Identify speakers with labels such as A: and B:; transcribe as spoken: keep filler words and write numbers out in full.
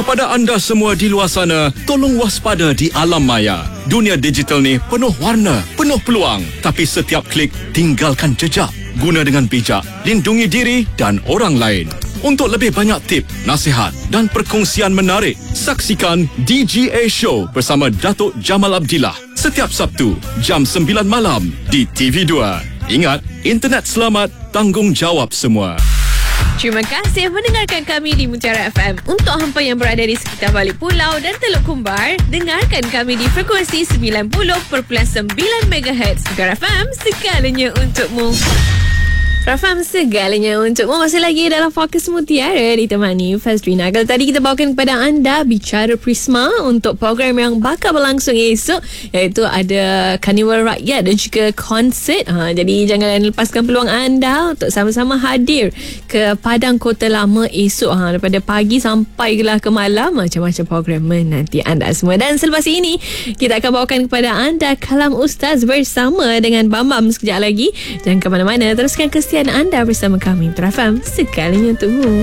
A: Kepada anda semua di luar sana, tolong waspada di alam maya. Dunia digital ni penuh warna, penuh peluang. Tapi setiap klik, tinggalkan jejak. Guna dengan bijak, lindungi diri dan orang lain. Untuk lebih banyak tip, nasihat dan perkongsian menarik, saksikan D G A Show bersama Datuk Jamal Abdillah setiap Sabtu jam sembilan malam di T V dua. Ingat, internet selamat, tanggungjawab semua.
B: Terima kasih mendengarkan kami di Mutiara F M. Untuk hampa yang berada di sekitar balik pulau dan Teluk Kumbar, dengarkan kami di frekuensi sembilan puluh perpuluhan sembilan megahertz. Mutiara F M, segalanya untukmu. Rafam, segalanya untukmu. Masih lagi dalam Fokus Mutiara ditemani Fazrina. Kalau tadi kita bawakan kepada anda Bicara Prisma untuk program yang bakal berlangsung esok, iaitu ada Karnival Rakyat dan juga konsert. Ha, jadi jangan lepaskan peluang anda untuk sama-sama hadir ke Padang Kota Lama esok. Ha, daripada pagi sampai gelah ke malam, macam-macam program menanti anda semua. Dan selepas ini kita akan bawakan kepada anda Kalam Ustaz bersama dengan Bambam sekejap lagi. Jangan ke mana-mana, teruskan kesetiaan anda bersama kami. Terafam, segalanya untukmu.